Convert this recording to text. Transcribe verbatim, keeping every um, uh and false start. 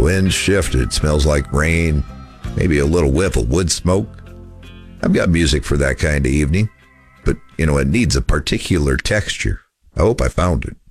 wind shifted, smells like rain, maybe a little whiff of wood smoke. I've got music for that kind of evening, but, you know, it needs a particular texture. I hope I found it.